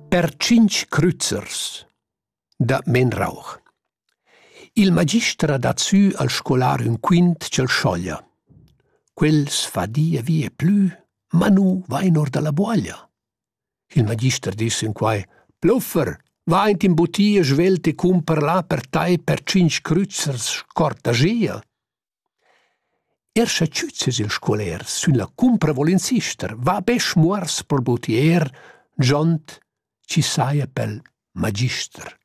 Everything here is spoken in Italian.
Per 5 crüzers da Menrauch. Il magister ha dat sü al scolar un quint ch'el scioglia. Quels fa dia vie plü, ma nu va in or da la buoglia. Il magister disse in quai: «Pluffer, va in bottia svelt e cumper là per tai per 5 crüzers scortagia.» Erscha tschützes il scoler, sün la cumpra vol insister, va besch muors pel botier, giont ci saia pel magister.